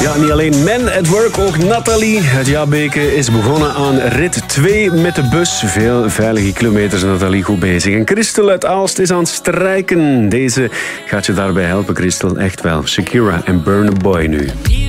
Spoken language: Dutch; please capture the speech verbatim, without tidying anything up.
Ja, niet alleen men at work, ook Nathalie uit Jabbeke is begonnen aan rit twee met de bus. Veel veilige kilometers, Nathalie, goed bezig. En Christel uit Aalst is aan het strijken. Deze gaat je daarbij helpen, Christel. Echt wel. Shakira en Burna Boy nu.